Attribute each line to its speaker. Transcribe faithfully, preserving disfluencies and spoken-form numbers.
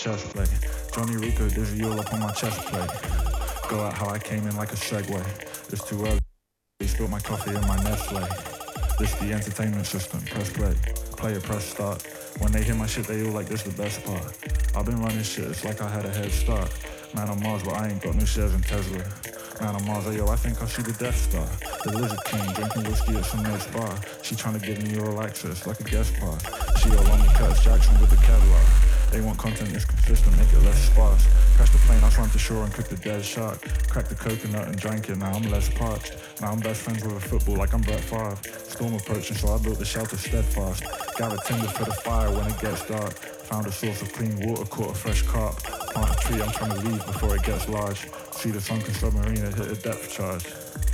Speaker 1: chest plate. Johnny Rico, dizzy all up on my chest plate. Go out how I came in like a Segway. It's too early, spilled my coffee in my Nestle. This the entertainment system, press play. Play it, press start. When they hear my shit, they all like this the best part. I've been running shit, it's like I had a head start. Man on Mars, but I ain't got no shares in Tesla. Man on Mars, yo, I think I see the Death Star. The Lizard King, drinking whiskey at some next bar. She tryna give me all access, like a guest pass. She all on the Curtis Jackson with the Kevlar. They want content that's consistent, make it less sparse. Crash the plane, I swam to shore and cooked a dead shark. Cracked the coconut and drank it, now I'm less parched. Now I'm best friends with a football like I'm Brett Favre. Storm approaching, so I built the shelter steadfast. Gather timber for the fire when it gets dark. Found a source of clean water, caught a fresh carp. Plant a tree, I'm trying to leave before it gets large. See the sunken submarine, it hit a depth charge.